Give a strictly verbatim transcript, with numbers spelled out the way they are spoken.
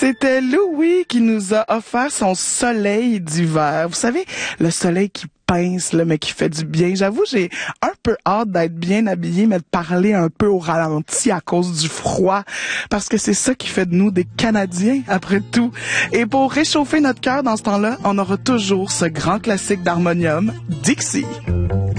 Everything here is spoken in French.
C'était Louis qui nous a offert son soleil d'hiver. Vous savez, le soleil qui pince, là, mais qui fait du bien. J'avoue, j'ai un peu hâte d'être bien habillée, mais de parler un peu au ralenti à cause du froid. Parce que c'est ça qui fait de nous des Canadiens, après tout. Et pour réchauffer notre cœur dans ce temps-là, on aura toujours ce grand classique d'harmonium, Dixie.